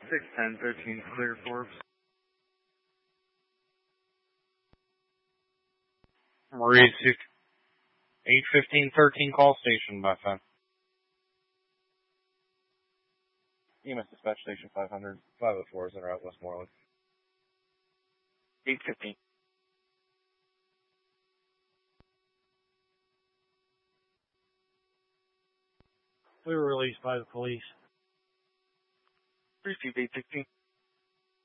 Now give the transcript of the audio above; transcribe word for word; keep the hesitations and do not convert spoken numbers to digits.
six ten thirteen, clear Forbes. Marie, eight fifteen thirteen, call station by phone. E M S Dispatch Station five hundred, five oh four is en route Westmoreland. eight fifteen. We were released by the police. Received eight sixteen.